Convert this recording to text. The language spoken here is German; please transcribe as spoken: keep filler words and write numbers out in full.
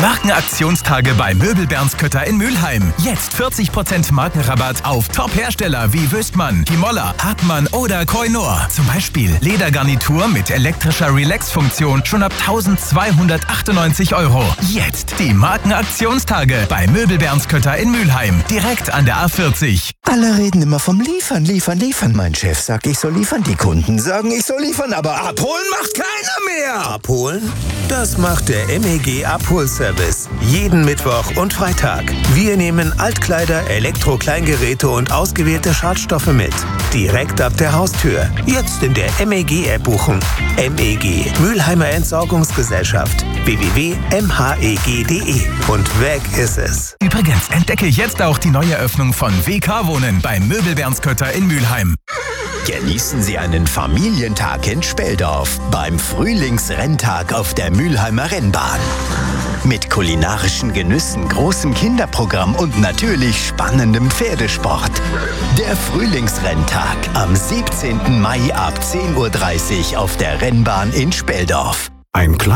Markenaktionstage bei Möbel Bernskötter in Mülheim. Jetzt vierzig Prozent Markenrabatt auf Top-Hersteller wie Wüstmann, Timolla, Hartmann oder Koinor. Zum Beispiel Ledergarnitur mit elektrischer Relax-Funktion schon ab eintausendzweihundertachtundneunzig Euro. Jetzt die Markenaktionstage bei Möbel Bernskötter in Mülheim. Direkt an der A vierzig. Alle reden immer vom Liefern, Liefern, Liefern. Mein Chef sagt, ich soll liefern. Die Kunden sagen, ich soll liefern. Aber abholen macht keiner mehr. Abholen? Das macht der M E G Abholservice. Jeden Mittwoch und Freitag. Wir nehmen Altkleider, Elektro-Kleingeräte und ausgewählte Schadstoffe mit. Direkt ab der Haustür. Jetzt in der M E G-App buchen. M E G, Mülheimer Entsorgungsgesellschaft. w w w punkt m h e g punkt d e. Und weg ist es. Übrigens, entdecke jetzt auch die neue Öffnung von W K Wohnen beim Möbel Bernskötter in Mülheim. Genießen Sie einen Familientag in Speldorf beim Frühlingsrenntag auf der Mülheimer Rennbahn. Mit kulinarischen Genüssen, großem Kinderprogramm und natürlich spannendem Pferdesport. Der Frühlingsrenntag am siebzehnten Mai ab zehn Uhr dreißig auf der Rennbahn in Speldorf. Ein kleines